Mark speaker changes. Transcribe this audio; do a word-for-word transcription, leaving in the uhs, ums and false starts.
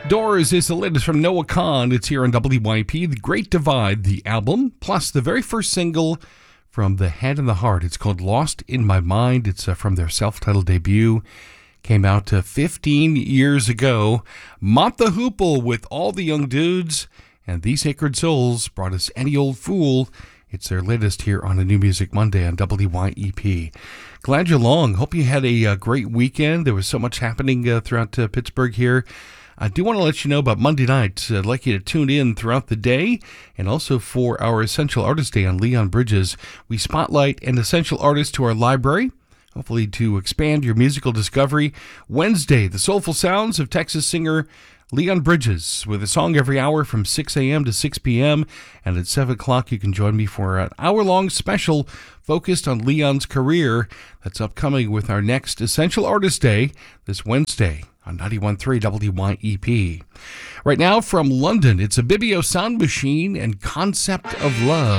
Speaker 1: Doors is the latest from Noah Kahan. It's here on W Y P. The Great Divide, the album, plus the very first single from The Hand and the Heart. It's called Lost in My Mind. It's uh, from their self-titled debut. Came out uh, fifteen years ago. Mott the Hoople with All the Young Dudes. And These Sacred Souls brought us Any Old Fool. It's their latest here on a New Music Monday on W Y E P. Glad you're along. Hope you had a uh, great weekend. There was so much happening uh, throughout uh, Pittsburgh here. I do want to let you know about Monday night. I'd like you to tune in throughout the day, and also for our Essential Artist Day on Leon Bridges. We spotlight an essential artist to our library, hopefully to expand your musical discovery. Wednesday, the soulful sounds of Texas singer Leon Bridges, with a song every hour from six a.m. to six p.m. And at seven o'clock, you can join me for an hour-long special focused on Leon's career. That's upcoming with our next Essential Artist Day this Wednesday on ninety-one point three W Y E P. Right now from London, it's a Bibio Sound Machine and Concept of Love.